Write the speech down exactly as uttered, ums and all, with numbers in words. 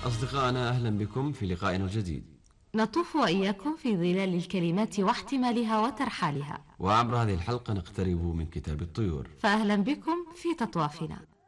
أصدقائنا، أهلا بكم في لقائنا الجديد. نطوف وإياكم في ظلال الكلمات واحتمالها وترحالها، وعبر هذه الحلقة نقترب من كتاب الطيور. فأهلا بكم في تطوافنا.